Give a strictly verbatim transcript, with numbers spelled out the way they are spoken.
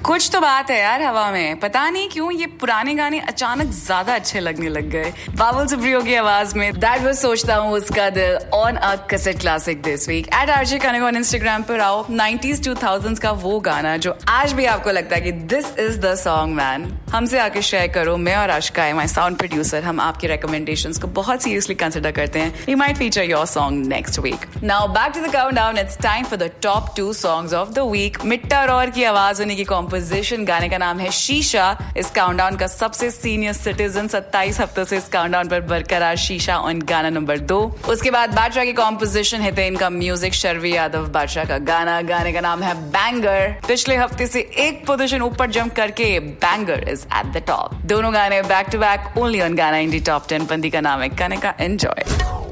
कुछ तो बात है यार हवा में, पता नहीं क्यों ये पुराने गाने अचानक ज्यादा अच्छे लगने लग गए। बाबुल सुप्रियो की आवाज में दैट वाज सोचता हूँ उसका दिल on a cassette classic this week eight RJ Kanak on Instagram पर आओ। नाइंटीज़ टू थाउज़ेंड्स का वो गाना जो आज भी आपको लगता है कि this is the song man, हमसे आके शेयर करो। मैं और आशिका माय साउंड प्रोड्यूसर, हम आपके रिकमेंडेशंस को बहुत सीरियसली कंसिडर करते हैं। We might feature your song next week. Now back to the countdown, it's time for the top to songs of the week. Meetha roar की आवाज होने की कॉम्पोजिशन, गाने का नाम है शीशा। इस काउंटडाउन का सबसे सीनियर सिटीजन सत्ताईस हफ्तों से इस काउंटडाउन पर बरकरार, शीशा ऑन गाना नंबर दो। उसके बाद बादशाह की कॉम्पोजिशन है, इनका म्यूजिक शर्वी यादव बादशाह का गाना, गाने का नाम है बैंगर। पिछले हफ्ते से एक पोजीशन ऊपर जंप करके banger is at the top. दोनों गाने back to back only on गाना इंडी टॉप टेन। बंदी का नाम है कनका, एंजॉय।